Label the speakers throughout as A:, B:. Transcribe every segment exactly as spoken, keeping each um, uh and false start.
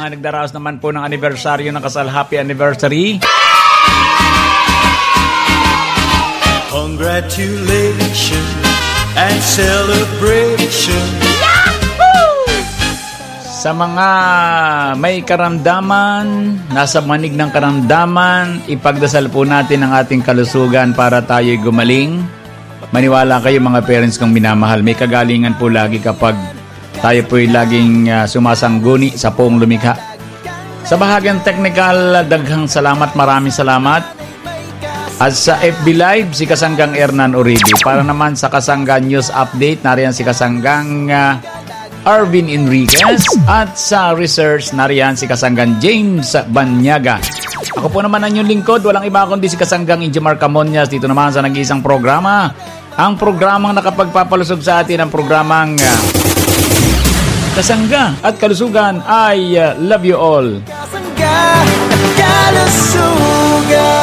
A: mga nagdaraos naman po ng anibersaryo ng kasal, happy anniversary.
B: Congratulations and celebration.
A: Sa mga may karamdaman, nasa manig ng karamdaman, ipagdasal po natin ang ating kalusugan para tayo'y gumaling. Maniwala kayo mga parents kong minamahal, may kagalingan po lagi kapag tayo po'y laging uh, sumasangguni sa poong lumikha. Sa bahagyang technical, daghang salamat, maraming salamat. At sa F B Live, si Kasanggang Hernan Uribe. Para naman sa Kasanggang News Update, nariyan si Kasanggang uh, Arvin Enriquez. At sa Research, nariyan si Kasanggang James Banyaga. Ako po naman ang inyong lingkod, walang iba kundi si Kasanggang Injimar Camonias. Dito naman sa nag-iisang programa, ang programang nakapagpapalusog sa atin, ang programang uh, Kasangga at Kalusugan. I uh, love you all. Kasangga at Kalusugan.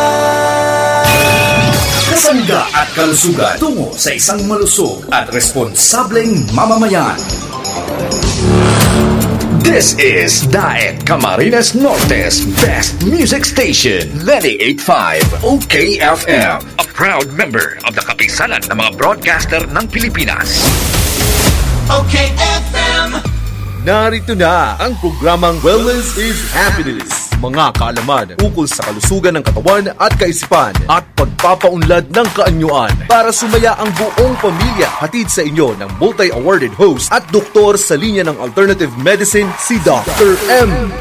C: Kasangga at Kalusugan, tungo sa isang malusog at responsableng mamamayan. This is Daet Camarines Norte's best music station, ninety-eight point five O K F M, a proud member of the kapisanan ng mga broadcaster ng Pilipinas.
D: O K F M.
E: Narito na ang programang Wellness is Happiness. Mga kaalaman ukol sa kalusugan ng katawan at kaisipan at pagpapaunlad ng kaanyuan para sumaya ang buong pamilya. Hatid sa inyo ng multi-awarded host at doktor sa linya ng alternative medicine, si Doctor M.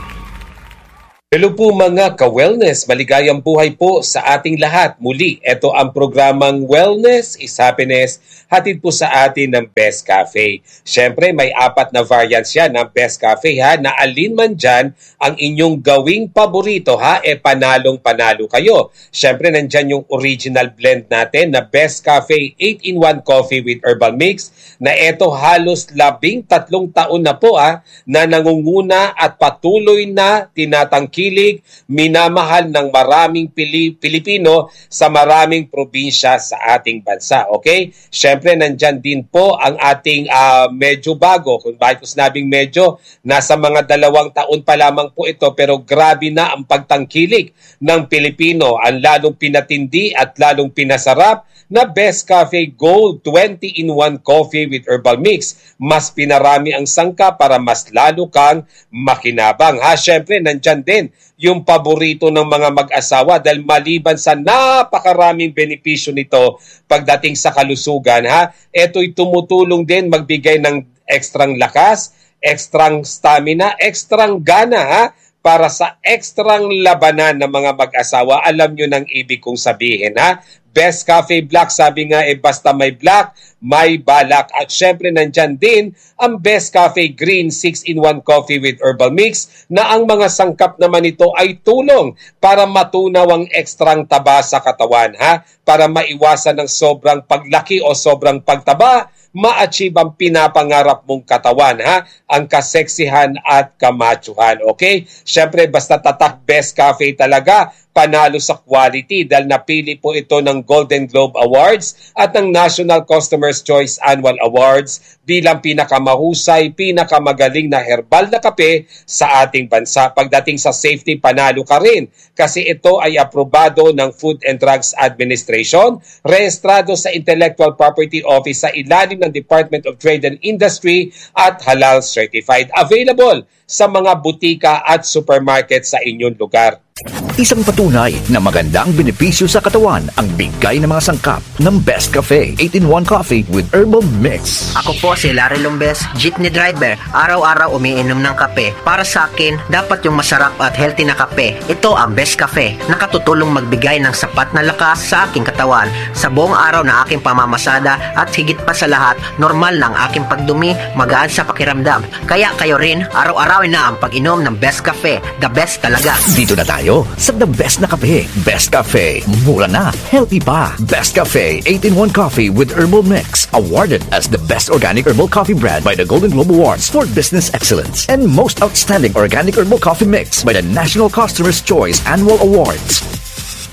F: Hello po mga ka-wellness, maligayang buhay po sa ating lahat. Muli, ito ang programang Wellness is Happiness, hatid po sa atin ng Best Cafe. Siyempre, may apat na variants yan ng Best Cafe ha, na alin man dyan ang inyong gawing paborito ha, e panalong-panalo kayo. Siyempre, nandyan yung original blend natin na Best Cafe eight in one Coffee with Herbal Mix, na ito halos labing tatlong taon na po ha, na nangunguna at patuloy na tinatangkilig, minamahal ng maraming Pili- Pilipino sa maraming probinsya sa ating bansa. Okay? Siyempre, nandyan din po ang ating uh, medyo bago. Kung bakit ko sinabing medyo, nasa mga dalawang taon pa lamang po ito, pero grabe na ang pagtangkilig ng Pilipino. Ang lalong pinatindi at lalong pinasarap na Best Cafe Gold twenty in one Coffee with Herbal Mix. Mas pinarami ang sangka para mas lalo kang makinabang. Ha, syempre, nandyan din yung paborito ng mga mag-asawa dahil maliban sa napakaraming benepisyo nito pagdating sa kalusugan, ha, ito'y tumutulong din magbigay ng ekstrang lakas, ekstrang stamina, ekstrang gana, ha, para sa ekstrang labanan ng mga mag-asawa. Alam nyo nang ibig kong sabihin, ha? Best Cafe Black, sabi nga, eh basta may black, may balak. At syempre, nandyan din ang Best Cafe Green six in one Coffee with Herbal Mix, na ang mga sangkap naman ito ay tulong para matunaw ang ekstrang taba sa katawan, ha? Para maiwasan ng sobrang paglaki o sobrang pagtaba, ma-achieve ang pinapangarap mong katawan, ha? Ang kaseksihan at kamachuhan, okay? Siyempre, basta tatak Best Cafe talaga, panalo sa quality dahil napili po ito ng Golden Globe Awards at ng National Customer's Choice Annual Awards bilang pinakamahusay, pinakamagaling na herbal na kape sa ating bansa. Pagdating sa safety, panalo ka rin kasi ito ay aprobado ng Food and Drugs Administration, rehistrado sa Intellectual Property Office sa ilalim ng Department of Trade and Industry at halal certified. Available sa mga butika at supermarket sa inyong lugar.
C: Isang patunay na magandang benepisyo sa katawan ang bigay ng mga sangkap ng Best Cafe eight in one Coffee with Herbal Mix.
G: Ako po si Larry Lumbes, jeepney driver. Araw-araw umiinom ng kape. Para sa akin, dapat yung masarap at healthy na kape. Ito ang Best Cafe. Nakatutulong magbigay ng sapat na lakas sa aking katawan. Sa buong araw na aking pamamasada at higit pa sa lahat, normal na ang aking pagdumi, magaan sa pakiramdam. Kaya kayo rin, araw-arawin na ang pag-inom ng Best Cafe. The best talaga.
C: Dito na tayo sa the best na kape. Best Cafe. Mura na. Healthy pa. Best Cafe eight in one Coffee with Herbal Mix. Awarded as the best organic herbal coffee brand by the Golden Globe Awards for Business Excellence. And most outstanding organic herbal coffee mix by the National Customer's Choice Annual Awards.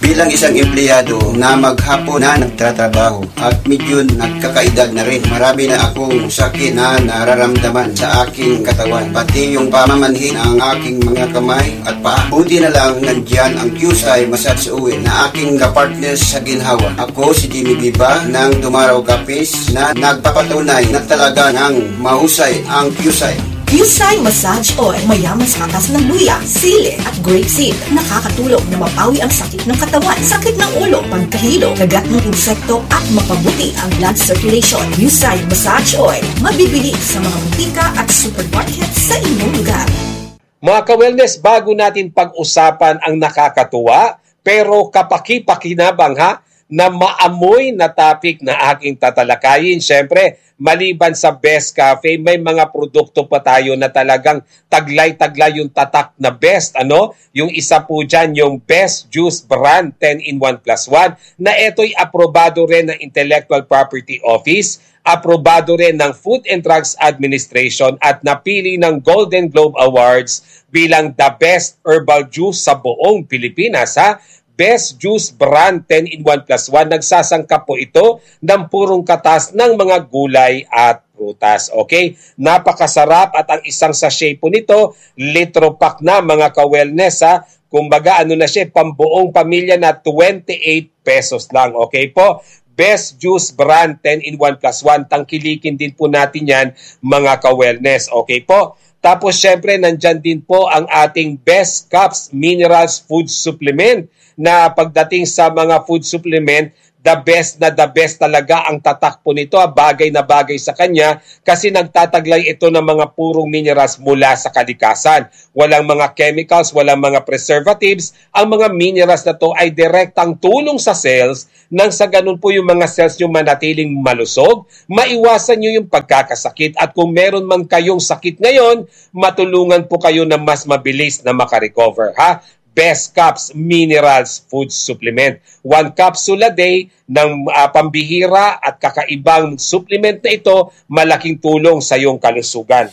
H: bilang isang empleyado na maghapon na nagtatrabaho at medyo nagkakaedad na rin. Marami na akong sakit na nararamdaman sa aking katawan, pati yung pamamanhin ng aking mga kamay at paa. Buti na lang nandyan ang Qsai Massage Oil na aking kapartner sa ginhawa. Ako si Jimmy Biba ng Dumaraw Cafes na nagpapatunay na talaga ng mahusay ang Qsai.
I: Qsai Massage Oil, mayaman sa katas ng luya, sili at grapeseed. Nakakatulong na mapawi ang sakit ng katawan, sakit ng ulo, pagkahilo, kagat ng insekto at mapabuti ang blood circulation. Qsai Massage Oil, mabibili sa mga butika at supermarket sa inyong lugar.
F: Mga ka-wellness, bago natin pag-usapan ang nakakatuwa pero kapaki-pakinabang ha, na maamoy na topic na aking tatalakayin. Siyempre, maliban sa Best Cafe, may mga produkto pa tayo na talagang taglay-taglay yung tatak na best. Ano? Yung isa po dyan, yung Best Juice Brand ten in one plus one, na ito'y aprobado rin ng Intellectual Property Office, aprobado rin ng Food and Drugs Administration at napili ng Golden Globe Awards bilang the best herbal juice sa buong Pilipinas. Ha? Best Juice Brand ten in one plus one. Nagsasangkap po ito ng purong katas ng mga gulay at prutas. Okay? Napakasarap at ang isang sachet po nito, litro pack na mga ka-wellness. Ha? Kumbaga ano na siya, pambuong pamilya na twenty-eight pesos lang. Okay po? Best Juice Brand ten in one plus one. Tangkilikin din po natin yan mga ka-wellness. Okay po? Tapos syempre nandyan din po ang ating Best Cups Minerals Food Supplement na pagdating sa mga food supplement, the best na the best talaga ang tatak po nito. Bagay na bagay sa kanya kasi nagtataglay ito ng mga purong minerals mula sa kalikasan. Walang mga chemicals, walang mga preservatives. Ang mga minerals na to ay direktang tulong sa cells nang sa ganun po yung mga cells nyo manatiling malusog, maiwasan nyo yung pagkakasakit at kung meron man kayong sakit ngayon, matulungan po kayo na mas mabilis na makarecover. Ha? Best Cups Minerals Food Supplement. One capsule a day ng uh, pambihira at kakaibang supplement na ito, malaking tulong sa iyong kalusugan.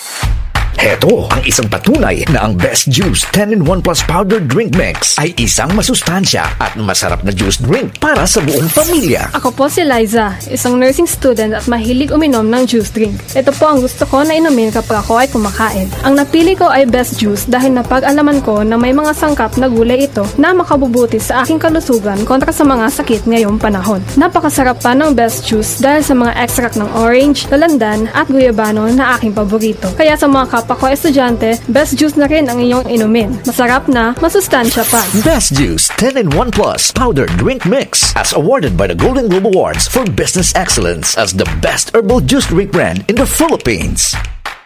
C: Heto ang isang patunay na ang Best Juice ten in one plus powder drink mix ay isang masustansya at masarap na juice drink para sa buong pamilya.
J: Ako po si Liza, isang nursing student at mahilig uminom ng juice drink. Ito po ang gusto ko na inumin kapag ako ay kumakain. Ang napili ko ay Best Juice dahil napag-alaman ko na may mga sangkap na gulay ito na makabubuti sa aking kalusugan kontra sa mga sakit ngayong panahon. Napakasarap pa ng Best Juice dahil sa mga extract ng orange, dalandan at guyabano na aking paborito. Kaya sa mga kapwa ko estudyante, Best Juice na rin ang inyong inumin. Masarap na, masustansya pa.
C: Best Juice ten in one plus powder drink mix as awarded by the Golden Globe Awards for Business Excellence as the best herbal juice drink brand in the Philippines.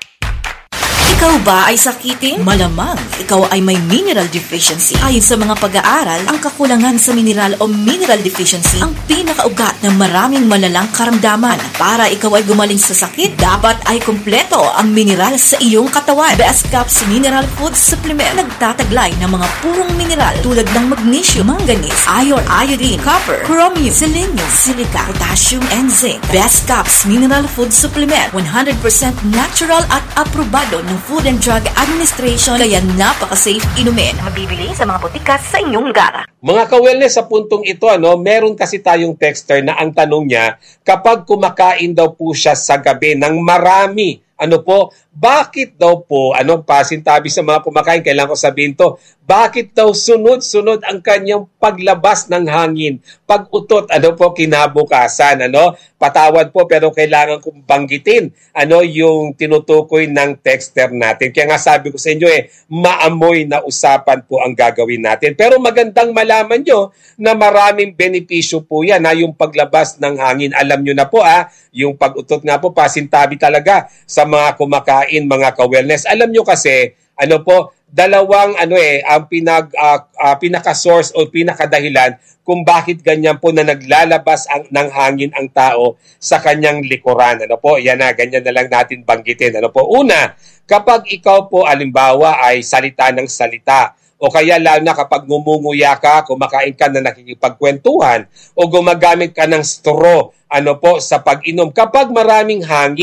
I: Ikaw ba ay sakitin? Malamang ikaw ay may mineral deficiency. Ayon sa mga pag-aaral, ang kakulangan sa mineral o mineral deficiency ang pinakaugat ng maraming malalang karamdaman. Para ikaw ay gumaling sa sakit, dapat ay kumpleto ang mineral sa iyong katawan. Best Cups Mineral Food Supplement nagtataglay ng mga purong mineral tulad ng magnesium, manganese, iron, iodine, copper, chromium, selenium, silica, potassium, and zinc. Best Cups Mineral Food Supplement, one hundred percent natural at aprobado ng Food and Drug Administration, kaya napaka-safe inumin. Mabibili sa mga botika sa inyong lugar.
F: Mga ka-wellness, sa puntong ito, ano, meron kasi tayong texter na ang tanong niya, kapag kumakain daw po siya sa gabi ng marami, ano po, bakit daw po, anong pasintabi sa mga kumakain, kailangan ko sabihin to, bakit daw sunod-sunod ang kanyang paglabas ng hangin, pag-utot, ano po, kinabukasan, ano, patawad po, pero kailangan kong banggitin, ano, yung tinutukoy ng texter natin. Kaya nga sabi ko sa inyo, eh, maamoy na usapan po ang gagawin natin. Pero magandang malaman nyo na maraming benepisyo po yan, ha, yung paglabas ng hangin. Alam nyo na po, ha, yung pag-utot nga po, pasintabi talaga sa mga kumakain, mga ka-wellness. Alam nyo kasi, ano po, dalawang ano eh ang pinag uh, uh, pinaka-source o pinakadahilan kung bakit ganyan po na naglalabas ang ng hangin ang tao sa kanyang likuran. Ano po? Yan na, ganyan na lang natin banggitin. Ano po? Una, kapag ikaw po alimbawa ay salita ng salita o kaya lalo na kapag ngumunguya ka, kumakain ka na nakikipagkwentuhan o gumagamit ka ng straw, ano po, sa pag-inom. Kapag maraming hangin,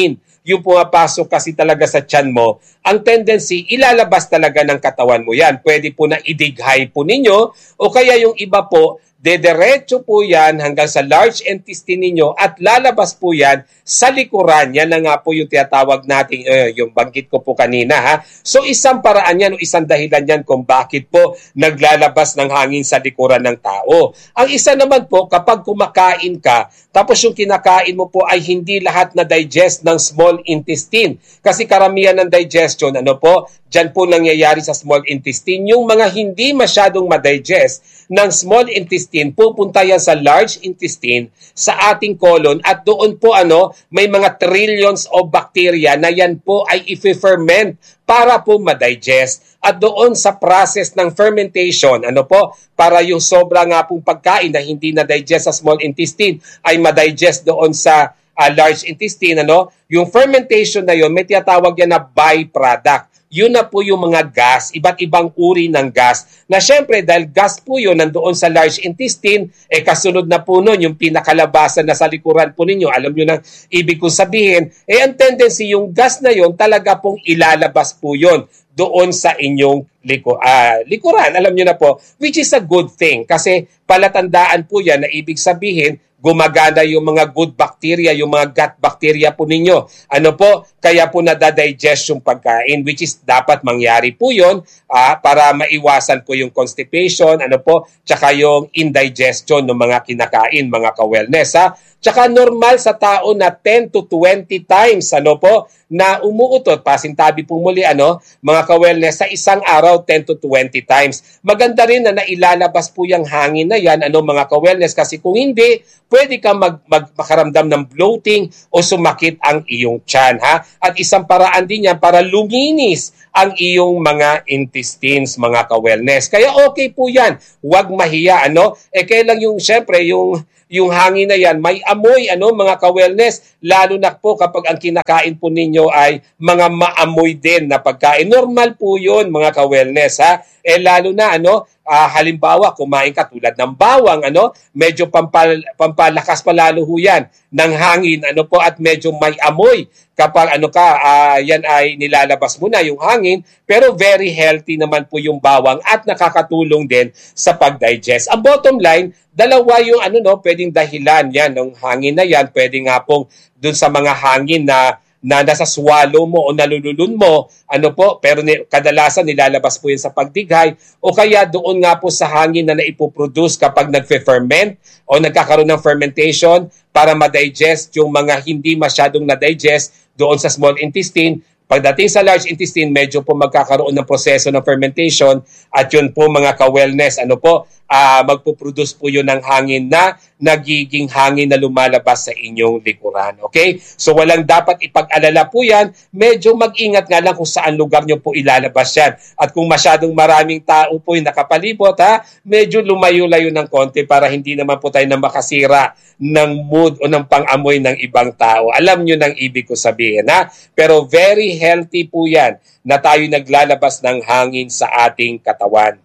F: yung pumapasok kasi talaga sa tiyan mo, ang tendency, ilalabas talaga ng katawan mo yan. Pwede po na idighay po ninyo, o kaya yung iba po, dederecho po yan hanggang sa large intestine ninyo at lalabas po yan sa likuran. Yan na nga po yung tinatawag natin, uh, yung banggit ko po kanina. Ha? So isang paraan yan o isang dahilan yan kung bakit po naglalabas ng hangin sa likuran ng tao. Ang isa naman po, kapag kumakain ka, tapos yung kinakain mo po ay hindi lahat na digest ng small intestine. Kasi karamihan ng digestion, ano po, dyan po nangyayari sa small intestine. Yung mga hindi masyadong ma-digest ng small intestine, pupunta yan sa large intestine, sa ating colon, at doon po ano, may mga trillions of bacteria na yan po ay i-ferment para po ma-digest. At doon sa process ng fermentation, ano po, para yung sobra nga pong pagkain na hindi na-digest sa small intestine ay ma-digest doon sa uh, large intestine, ano, yung fermentation na yon, may tinatawag yan na byproduct. Yun na po yung mga gas, iba't ibang uri ng gas, na syempre dahil gas po yun nandoon sa large intestine, eh kasunod na po nun yung pinakalabasan na sa likuran po ninyo, alam nyo nang ibig kong sabihin, eh ang tendency yung gas na yun talaga pong ilalabas po yun doon sa inyong liku- uh, likuran, alam nyo na po, which is a good thing kasi palatandaan po yan na ibig sabihin gumagana yung mga good bacteria, yung mga gut bacteria po ninyo. Ano po? Kaya po nadadigest yung pagkain, which is dapat mangyari po yun ah, para maiwasan po yung constipation, ano po, tsaka yung indigestion ng mga kinakain, mga ka-wellness. Ha? Tsaka normal sa tao na ten to twenty times, ano po, na umuutot, pasintabi pong muli, ano, mga ka-wellness, sa isang araw, ten to twenty times. Maganda rin na nailalabas po yung hangin na yan, ano, mga ka-wellness, kasi kung hindi, pwede kang mag, mag, makaramdam ng bloating o sumakit ang iyong tiyan, ha? At isang paraan din yan para luminis ang iyong mga intestines, mga ka-wellness. Kaya okay po yan. Huwag mahiya, ano? Eh, kailang yung, syempre, yung, yung hangin na yan, may amoy, ano, mga ka-wellness, lalo na po kapag ang kinakain po ninyo ay mga maamoy din na pagkain. Normal po yun, mga ka-wellness, ha? Eh, lalo na, ano, uh, halimbawa, kumain ka tulad ng bawang, ano, medyo pampal, pampalakas pa lalo ho yan ng hangin, ano po, at medyo may amoy. Kapag ano ka, uh, yan ay nilalabas mo na yung hangin, pero very healthy naman po yung bawang at nakakatulong din sa pag-digest. Ang bottom line, dalawa yung ano no, pwedeng dahilan yan ng hangin na yan, pwede nga pong dun sa mga hangin na na nasa swallow mo o nalululun mo, ano po, pero ni, kadalasan nilalabas po yun sa pagdighay, o kaya doon nga po sa hangin na naipoproduce kapag nagfe-ferment o nagkakaroon ng fermentation para ma-digest yung mga hindi masyadong na-digest doon sa small intestine. Pagdating sa large intestine, medyo po magkakaroon ng proseso ng fermentation at yun po mga ka-wellness, ano po, uh, magpuproduce po yun ng hangin na nagiging hangin na lumalabas sa inyong likuran. Okay? So walang dapat ipag-alala po yan. Medyo mag-ingat nga lang kung saan lugar nyo po ilalabas yan. At kung masyadong maraming tao po yung nakapalibot, ha, medyo lumayo-layo ng konti para hindi naman po tayo na makasira ng mood o ng pang-amoy ng ibang tao. Alam nyo nang ibig ko sabihin, ha? Pero very healthy po yan na tayo naglalabas ng hangin sa ating katawan.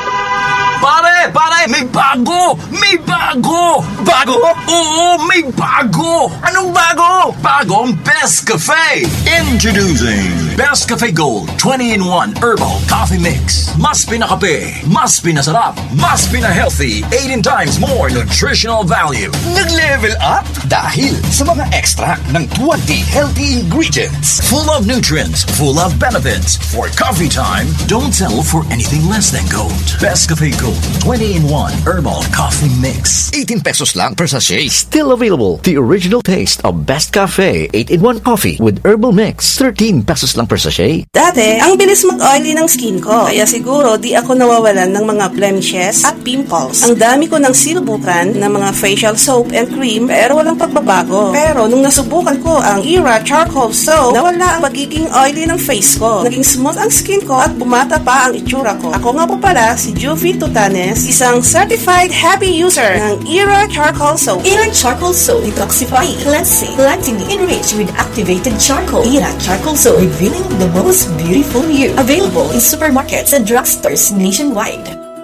C: Pare! Pare! May bago! May bago! Bago? Oo, may bago! Anong bago? Bagong Best Cafe! Introducing Best Cafe Gold twenty in one Herbal Coffee Mix. Mas pinakape, mas pinasarap, mas pina-healthy, eighteen times more nutritional value. Nag-level up dahil sa mga extract ng twenty healthy ingredients. Full of nutrients, full of benefits. For coffee time, don't settle for anything less than gold. Best Cafe Gold twenty in one Herbal Coffee Mix. eighteen pesos lang per sachet. Still available. The original taste of Best Cafe eight in one Coffee with Herbal Mix. thirteen pesos lang per sachet.
K: Dati, ang bilis mag-oily ng skin ko. Kaya siguro di ako nawawalan ng mga blemishes at pimples. Ang dami ko ng sinubukan ng mga facial soap and cream pero walang pagbabago. Pero nung nasubukan ko ang Era Charcoal Soap, nawala ang pagiging oily ng face ko. Naging smooth ang skin ko at bumata pa ang itsura ko. Ako nga po pala si Juvie Tutanes, isang certified happy user ng Era Charcoal Soap.
I: Era Charcoal Soap, detoxifying, cleansing, planting, enriched with activated charcoal. Era Charcoal Soap, revealing the most beautiful you. Available in supermarkets and drugstores nationwide.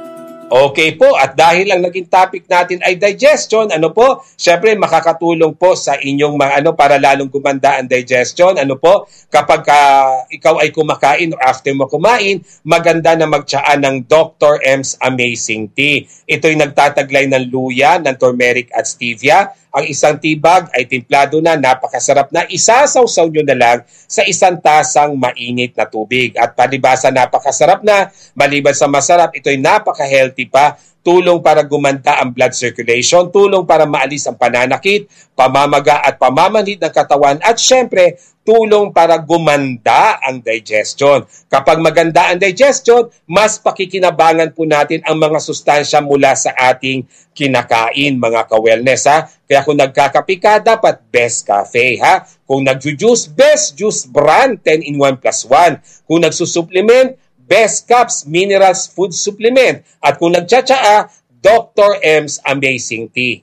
F: Okay po, at dahil ang naging topic natin ay digestion, ano po, syempre makakatulong po sa inyong mga ano para lalong gumanda ang digestion. Ano po, kapag uh, ikaw ay kumakain or after mo kumain, maganda na magtsaan ng Doctor M's Amazing Tea. Ito'y nagtataglay ng luya, ng turmeric at stevia. Ang isang tibag ay timplado na, napakasarap na. Isasawsaw nyo na lang sa isang tasang mainit na tubig. At palibasa napakasarap na, maliban sa masarap, ito'y napaka-healthy pa. Tulong para gumanda ang blood circulation, tulong para maalis ang pananakit, pamamaga at pamamanhid ng katawan, at syempre, tulong para gumanda ang digestion. Kapag maganda ang digestion, mas pakikinabangan po natin ang mga sustansya mula sa ating kinakain, mga ka-wellness, ha? Kaya kung nagkakape ka, dapat Best Cafe, ha? Kung nagju-juice, Best Juice Brand ten in one plus one. Kung nagsusupplement, Best Cups Minerals Food Supplement. At kung nagtsatsaa, Doctor M's Amazing Tea.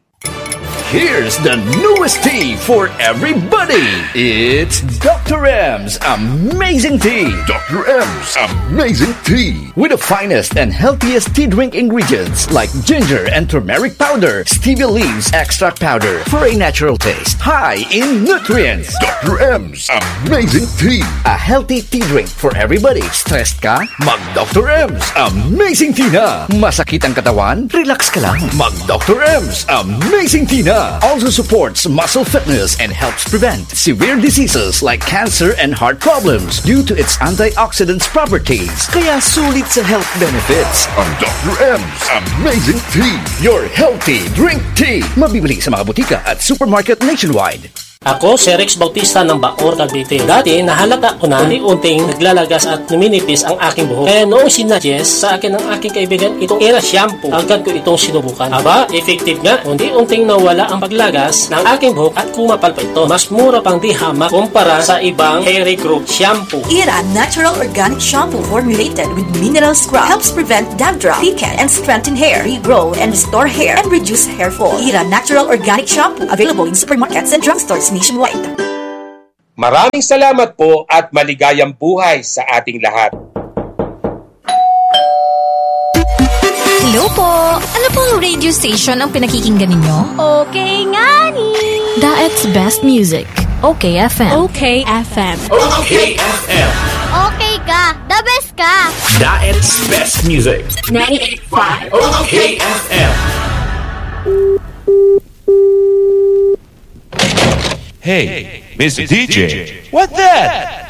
C: Here's the newest tea for everybody. It's Doctor M's Amazing Tea.
L: Doctor M's Amazing Tea.
C: With the finest and healthiest tea drink ingredients like ginger and turmeric powder, stevia leaves extract powder for a natural taste, high in nutrients.
L: Doctor M's Amazing Tea.
C: A healthy tea drink for everybody. Stressed ka? Mag Doctor M's Amazing Tea na. Masakit ang katawan? Relax ka lang. Mag Doctor M's Amazing Tea na. Also supports muscle fitness and helps prevent severe diseases like cancer and heart problems due to its antioxidants properties. Kaya sulit sa health benefits.
L: Ang Doctor M's Amazing Tea.
C: Your healthy drink tea. Mabibili sa mga butika at supermarket nationwide.
M: Ako, si Rex Bautista ng Bacoor, Cavite. Dati, nahalata ko na unti-unting naglalagas at numinipis ang aking buhok. Kaya noong sinuggest sa akin ng aking kaibigan itong Era Shampoo, agad ko itong sinubukan. Aba, effective nga. Unti-unting nawala ang paglagas ng aking buhok at kumapal pa ito. Mas mura pang di hamak kumpara sa ibang hair regrowth shampoo.
I: Era Natural Organic Shampoo formulated with mineral scrub helps prevent dandruff, thicken and strengthen hair, regrow and restore hair, and reduce hair fall. Era Natural Organic Shampoo, available in supermarkets and drugstores nationwide.
F: Maraming salamat po at maligayang buhay sa ating lahat.
N: Hello po! Ano pong radio station ang pinakikinggan ninyo?
O: Okay nga ni!
N: Daet's Best Music. Okay F M.
O: Okay F M.
D: Okay F M.
O: Okay ka! The best ka!
D: Daet's Best Music.
O: ninety-eight point five.
D: Okay F M.
P: Hey, Mister D J, what that?